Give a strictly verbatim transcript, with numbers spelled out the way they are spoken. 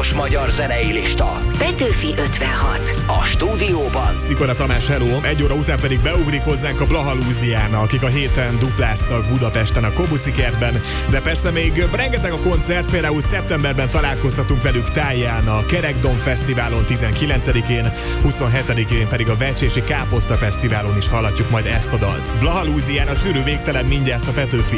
gyors magyar zenei lista. Petőfi ötvenhat. A stúdióban Szikora Tamás, hello! Egy óra után pedig beugrik hozzánk a Blaha Louisiana, akik a héten dupláztak Budapesten a Kobuci kertben, de persze még rengeteg a koncert, például szeptemberben találkozhatunk velük Táján a Kerekdom Fesztiválon tizenkilencedikén, huszonhetedikén pedig a Vecsési Káposzta Fesztiválon is hallatjuk majd ezt a dalt. Blaha Louisiana, sűrű végtelen mindjárt a Petőfi